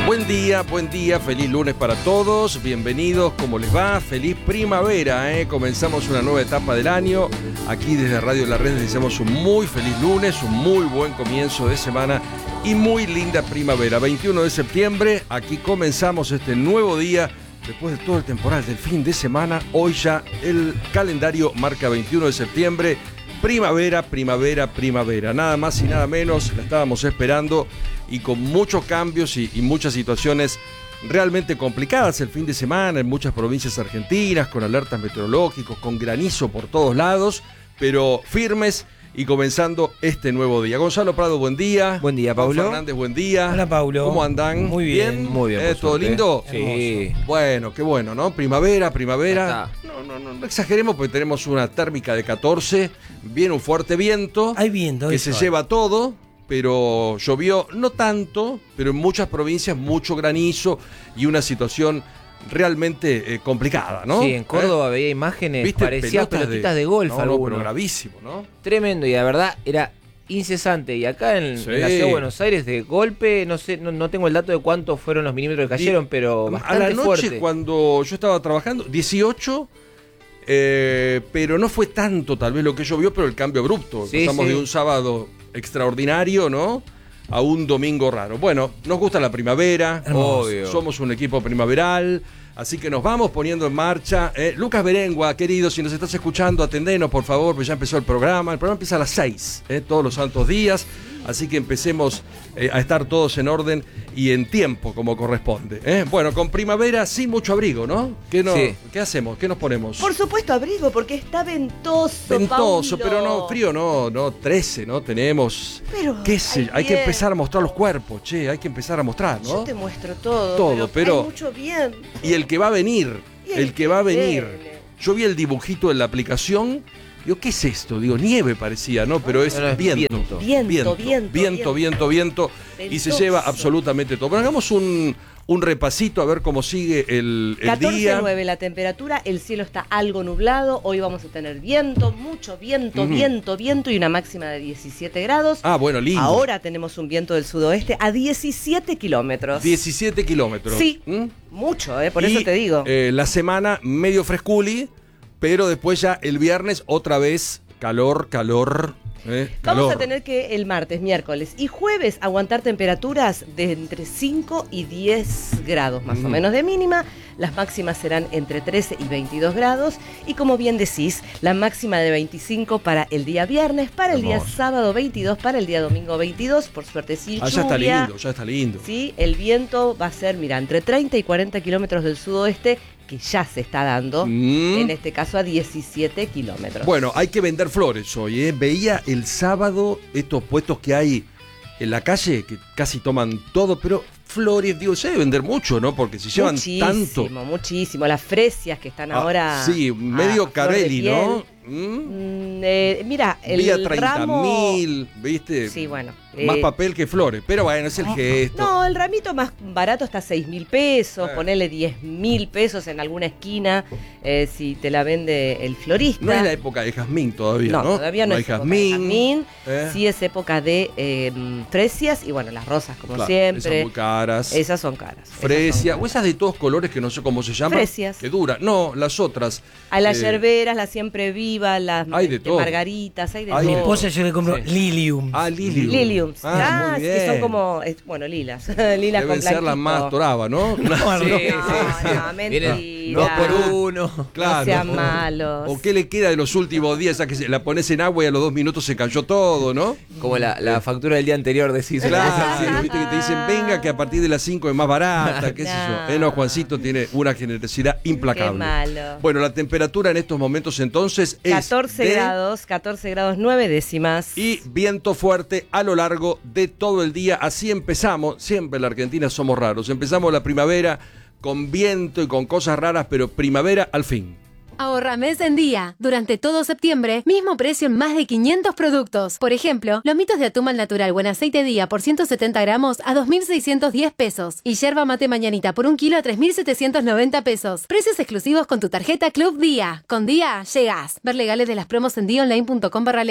Buen día, feliz lunes para todos, bienvenidos, ¿cómo les va? Feliz primavera, comenzamos una nueva etapa del año, aquí desde Radio La Red les deseamos un muy feliz lunes, un muy buen comienzo de semana y muy linda primavera. 21 de septiembre, aquí comenzamos este nuevo día, después de todo el temporal del fin de semana, hoy ya el calendario marca 21 de septiembre, primavera, nada más y nada menos, la estábamos esperando y con muchos cambios y muchas situaciones realmente complicadas el fin de semana en muchas provincias argentinas, con alertas meteorológicos, con granizo por todos lados, pero firmes y comenzando este nuevo día. Gonzalo Prado, buen día. Buen día, Paulo. Fernández, buen día. Hola, Paulo. ¿Cómo andan? Muy bien. Muy bien. ¿Todo lindo? Sí. Bueno, qué bueno, ¿no? Primavera. No exageremos porque tenemos una térmica de 14, viene un fuerte viento. Hay viento. Que se lleva todo. Pero llovió no tanto, pero en muchas provincias mucho granizo y una situación realmente complicada, ¿no? Sí, en Córdoba veía imágenes, ¿viste? Parecía pelotitas de golf. No, pero gravísimo, ¿no? Tremendo, y la verdad era incesante. Y acá en la ciudad de Buenos Aires, de golpe, no sé, no tengo el dato de cuántos fueron los milímetros que cayeron, pero bastante a la noche, fuerte. Cuando yo estaba trabajando, 18, pero no fue tanto tal vez lo que llovió, pero el cambio abrupto. Sí, Pasamos sí. de un sábado extraordinario, ¿no? A un domingo raro. Bueno, nos gusta la primavera, obvio. Somos un equipo primaveral, así que nos vamos poniendo en marcha. Lucas Berengua, querido, si nos estás escuchando, atendenos por favor, porque ya empezó el programa. El programa empieza a las 6, todos los santos días, así que empecemos a estar todos en orden y en tiempo, como corresponde. Bueno, con primavera sin mucho abrigo, ¿no? Sí. ¿Qué hacemos? ¿Qué nos ponemos? Por supuesto abrigo, porque está ventoso, Ventoso, Paulo. pero no, frío no, 13, ¿no? Tenemos, Pero qué sé, hay que bien. empezar a mostrar los cuerpos, hay que empezar a mostrar, ¿no? Yo te muestro todo, Todo, pero hay mucho viento. Y el que va a venir, Y viene. Yo vi el dibujito en la aplicación, digo, ¿qué es esto? Digo, nieve parecía, ¿no? Pero es No, es viento. Viento. Y se lleva absolutamente todo. Pero hagamos un repasito a ver cómo sigue el 14:09 día. la temperatura, el cielo está algo nublado, hoy vamos a tener viento, mucho viento, viento y una máxima de 17 grados. Ah, bueno, lindo. Ahora tenemos un viento del sudoeste a 17 kilómetros. 17 kilómetros. Sí, mucho, por eso te digo. La semana medio fresculi, pero después ya el viernes otra vez calor. Vamos a tener que el martes, miércoles y jueves aguantar temperaturas de entre 5 y 10 grados más o menos de mínima. Las máximas serán entre 13 y 22 grados. Y como bien decís, la máxima de 25 para el día viernes, para el día sábado 22, para el día domingo 22. Por suerte sí, lluvia. Ya está lindo. Sí, el viento va a ser, mira, entre 30 y 40 kilómetros del sudoeste, que ya se está dando, en este caso a 17 kilómetros. Bueno, hay que vender flores hoy, Veía el sábado estos puestos que hay en la calle, que casi toman todo, pero flores, digo, se debe vender mucho, ¿no? Porque si llevan tanto. Muchísimo. Las fresias que están ahora. Sí, medio Carelli, ¿no? Mira, el Vía ramo. 30.000, ¿viste? Sí, bueno. Más papel que flores, pero bueno, es el gesto. No, el ramito más barato está 6.000 pesos, ponele 10.000 pesos en alguna esquina, si te la vende el florista. No es la época de jazmín todavía, ¿no? No, todavía no hay es época de jazmín. ¿eh? Sí es época de fresias y bueno, las rosas como Claro, siempre. esas muy caras. Esas son caras. Fresia, o esas de todos colores que no sé cómo se llaman. Fresias. Que dura. No, las otras. A las yerberas, las siempre vivas, las hay de todo. margaritas, hay de Hay todo. de Mi esposa yo le compro lilium. Lilium. Liliums. Muy bien. Que son como, lilas. Lilas Deben con ser las blanquito. más toraba, ¿no? No, No, mentira. Vienen 2 por 1. Claro. No sean malos. ¿O qué le queda de los últimos días? Ya que la pones en agua y a los 2 minutos se cayó todo, ¿no? Como la factura del día anterior, decís. Claro, viste que te dicen, venga, que a partir de las 5 es más barata, qué sé yo. No, Juancito tiene una generosidad implacable. Qué malo. Bueno, la temperatura en estos momentos entonces es 14 grados 9 décimas. y viento fuerte a lo largo de todo el día. Así empezamos, siempre en la Argentina somos raros. Empezamos la primavera con viento y con cosas raras, pero primavera al fin. Ahorra mes en día. Durante todo septiembre, mismo precio en más de 500 productos. Por ejemplo, lomitos de atún al natural buen aceite día por 170 gramos a 2.610 pesos. Y yerba mate mañanita por 1 kilo a 3.790 pesos. Precios exclusivos con tu tarjeta Club Día. Con Día, llegás. Ver legales de las promos en diaonline.com/